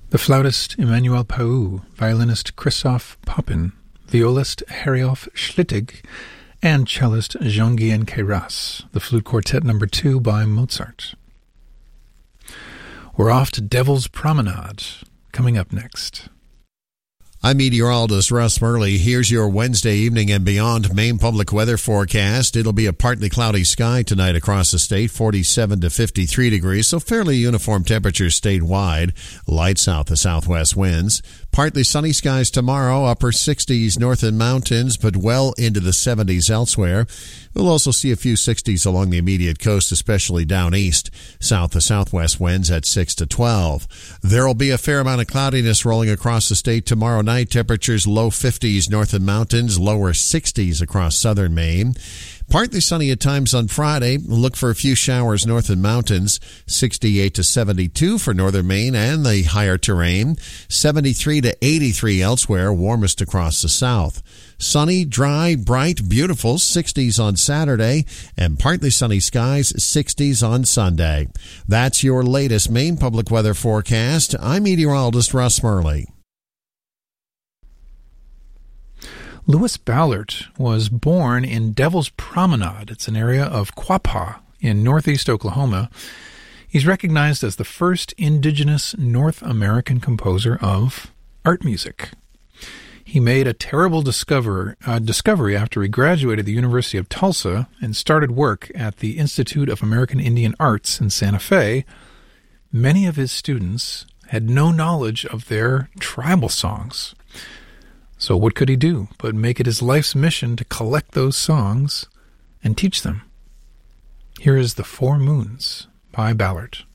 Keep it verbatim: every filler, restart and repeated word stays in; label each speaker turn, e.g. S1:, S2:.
S1: The flautist Emmanuel Pau, violinist Christoph Poppin, violist Heriolf Schlittig, and cellist Jean-Guyen Queyras, the Flute Quartet number two by Mozart. We're off to Devil's Promenade, coming up next.
S2: I'm meteorologist Russ Murley. Here's your Wednesday evening and beyond Maine public weather forecast. It'll be a partly cloudy sky tonight across the state, forty-seven to fifty-three degrees, so fairly uniform temperatures statewide. Light south to southwest winds. Partly sunny skies tomorrow, upper sixties north and mountains, but well into the seventies elsewhere. We'll also see a few sixties along the immediate coast, especially down east. South to southwest winds at six to twelve. There'll be a fair amount of cloudiness rolling across the state tomorrow night. Temperatures low fifties north and mountains, lower sixties across southern Maine. Partly sunny at times on Friday. Look for a few showers north and mountains. sixty-eight to seventy-two for northern Maine and the higher terrain. seventy-three to eighty-three elsewhere, warmest across the south. Sunny, dry, bright, beautiful, sixties on Saturday, and partly sunny skies, sixties on Sunday. That's your latest Maine public weather forecast. I'm meteorologist Russ Murley.
S1: Louis Ballard was born in Devil's Promenade. It's an area of Quapaw in northeast Oklahoma. He's recognized as the first indigenous North American composer of art music. He made a terrible discover, uh, discovery after he graduated the University of Tulsa and started work at the Institute of American Indian Arts in Santa Fe. Many of his students had no knowledge of their tribal songs. So what could he do but make it his life's mission to collect those songs and teach them? Here is The Four Moons by Ballard.